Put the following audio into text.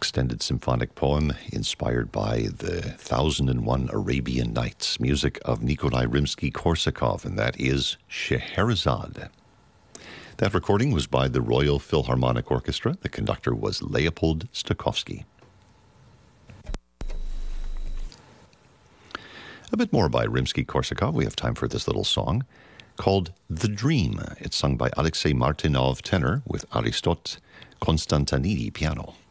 extended symphonic poem inspired by the 1001 Arabian Nights, music of Nikolai Rimsky-Korsakov, and that is Scheherazade. That recording was by the Royal Philharmonic Orchestra. The conductor was Leopold Stokowski. A bit more by Rimsky-Korsakov. We have time for this little song called The Dream. It's sung by Alexei Martynov, tenor, with Aristot Konstantinidis, piano.